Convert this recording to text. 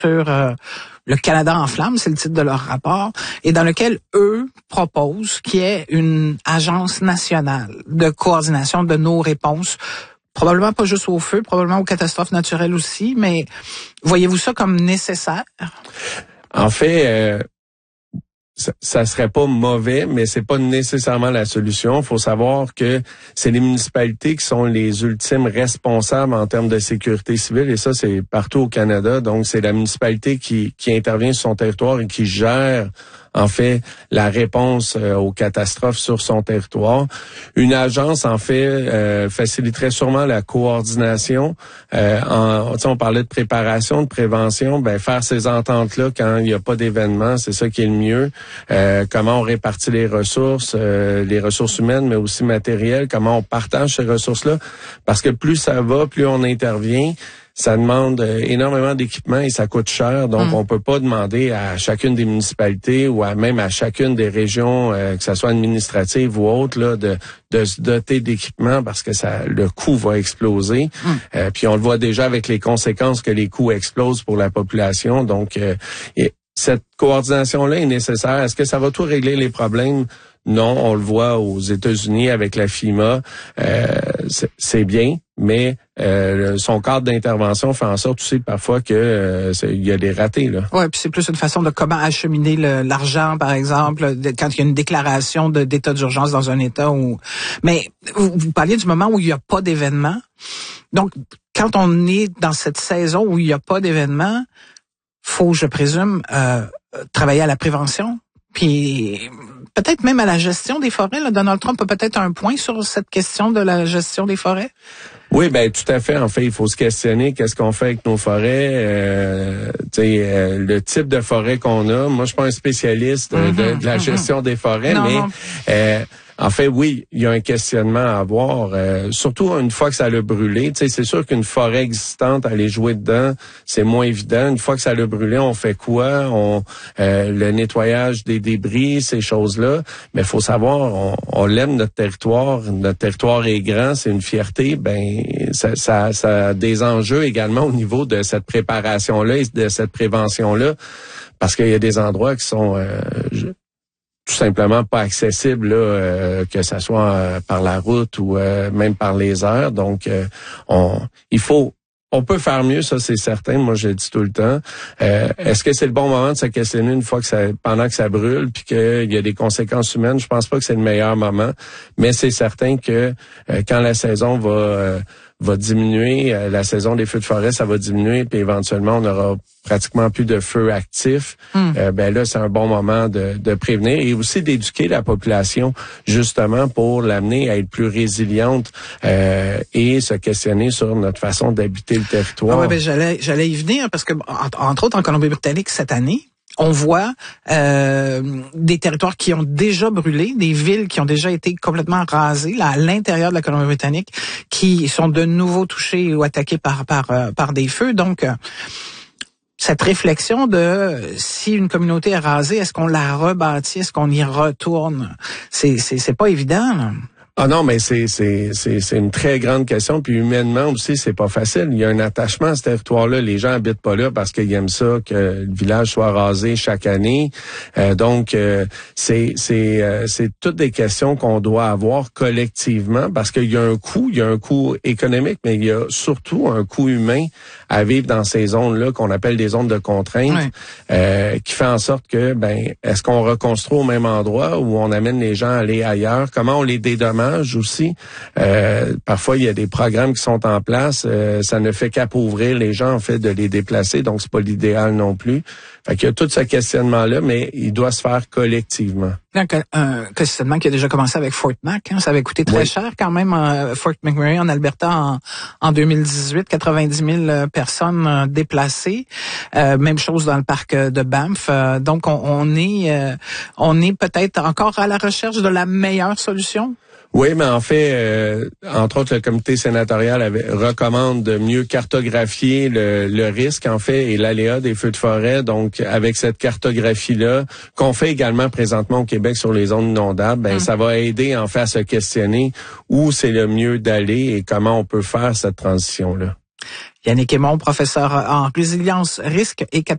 sur le Canada en flammes, c'est le titre de leur rapport, et dans lequel eux proposent qu'il y ait une agence nationale de coordination de nos réponses, probablement pas juste au feu, probablement aux catastrophes naturelles aussi, mais voyez-vous ça comme nécessaire? En fait, ça serait pas mauvais, mais c'est pas nécessairement la solution. Il faut savoir que c'est les municipalités qui sont les ultimes responsables en termes de sécurité civile, et ça, c'est partout au Canada. Donc, c'est la municipalité qui intervient sur son territoire et qui gère, en fait, la réponse aux catastrophes sur son territoire. Une agence, en fait, faciliterait sûrement la coordination. On parlait de préparation, de prévention. Faire ces ententes-là quand il n'y a pas d'événement, c'est ça qui est le mieux. Comment on répartit les ressources humaines, mais aussi matérielles. Comment on partage ces ressources-là. Parce que plus ça va, plus on intervient. Ça demande énormément d'équipement et ça coûte cher. Donc, on peut pas demander à chacune des municipalités ou même à chacune des régions, que ça soit administrative ou autre, là, de se doter d'équipement parce que le coût va exploser. Puis on le voit déjà avec les conséquences que les coûts explosent pour la population. Donc, cette coordination-là est nécessaire. Est-ce que ça va tout régler les problèmes? Non, on le voit aux États-Unis avec la FEMA, c'est bien, mais son cadre d'intervention fait en sorte aussi parfois que il y a des ratés là. Ouais, puis c'est plus une façon de comment acheminer l'argent, par exemple, quand il y a une déclaration d'état d'urgence dans un État où. Mais vous parliez du moment où il n'y a pas d'événement. Donc, quand on est dans cette saison où il n'y a pas d'événement, faut, je présume, travailler à la prévention. Puis peut-être même à la gestion des forêts. Là, Donald Trump a peut-être un point sur cette question de la gestion des forêts. Oui, tout à fait. En fait, il faut se questionner qu'est-ce qu'on fait avec nos forêts. Le type de forêt qu'on a. Moi, je suis pas un spécialiste de la gestion des forêts, mais en fait, oui, il y a un questionnement à avoir, surtout une fois que ça l'a brûlé. C'est sûr qu'une forêt existante, aller jouer dedans, c'est moins évident. Une fois que ça l'a brûlé, on fait quoi? Le nettoyage des débris, ces choses-là. Mais il faut savoir, on l'aime notre territoire. Notre territoire est grand, c'est une fierté. Ça a des enjeux également au niveau de cette préparation-là et de cette prévention-là, parce qu'il y a des endroits qui sont tout simplement pas accessible là, que ça soit par la route ou même par les airs. Donc, on peut faire mieux, ça c'est certain. Moi, je le dis tout le temps. Est-ce que c'est le bon moment de se questionner une fois que pendant que ça brûle, puis qu'il y a des conséquences humaines? Je pense pas que c'est le meilleur moment, mais c'est certain que quand la saison va diminuer, la saison des feux de forêt, ça va diminuer, puis éventuellement, on aura pratiquement plus de feux actifs. Là, c'est un bon moment de prévenir et aussi d'éduquer la population, justement, pour l'amener à être plus résiliente et se questionner sur notre façon d'habiter le territoire. J'allais y venir parce que, entre autres, en Colombie-Britannique, cette année, on voit des territoires qui ont déjà brûlé, des villes qui ont déjà été complètement rasées là, à l'intérieur de la Colombie-Britannique, qui sont de nouveau touchées ou attaquées par des feux. Donc, cette réflexion de si une communauté est rasée, est-ce qu'on la rebâtit, est-ce qu'on y retourne? C'est pas évident, là. Ah non, mais c'est une très grande question. Puis humainement aussi, c'est pas facile. Il y a un attachement à ce territoire-là. Les gens habitent pas là parce qu'ils aiment ça, que le village soit rasé chaque année. Donc, c'est toutes des questions qu'on doit avoir collectivement parce qu'il y a un coût économique, mais il y a surtout un coût humain à vivre dans ces zones-là qu'on appelle des zones de contrainte, qui fait en sorte que, est-ce qu'on reconstruit au même endroit ou on amène les gens à aller ailleurs? Comment on les dédommage aussi? Parfois, il y a des programmes qui sont en place. Ça ne fait qu'appauvrir les gens, en fait, de les déplacer. Donc, c'est pas l'idéal non plus. Fait qu'il y a tout ce questionnement-là, mais il doit se faire collectivement. Un questionnement qui a déjà commencé avec Fort Mac. Ça avait coûté très cher quand même, Fort McMurray en Alberta en 2018. 90 000 personnes déplacées. Même chose dans le parc de Banff. Donc, on est peut-être encore à la recherche de la meilleure solution. Oui, mais en fait, entre autres, le comité sénatorial recommande de mieux cartographier le risque, en fait, et l'aléa des feux de forêt. Donc, avec cette cartographie-là, qu'on fait également présentement au Québec sur les zones inondables, ça va aider, en fait, à se questionner où c'est le mieux d'aller et comment on peut faire cette transition-là. Yannick Aymon, professeur en résilience, risque et catastrophe.